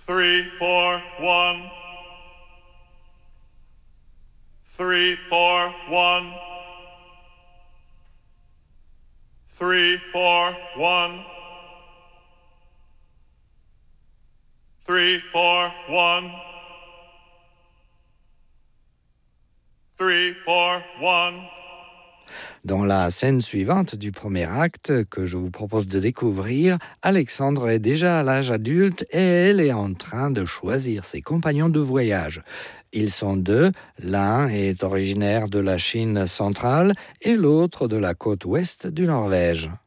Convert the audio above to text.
3, 4, 1. 3, 4, 1. 3, 4, 1. 3, 4, 1. 3, 4, 1. Dans la scène suivante du premier acte que je vous propose de découvrir, Alexandre est déjà à l'âge adulte et elle est en train de choisir ses compagnons de voyage. Ils sont deux, l'un est originaire de la Chine centrale et l'autre de la côte ouest du Norvège.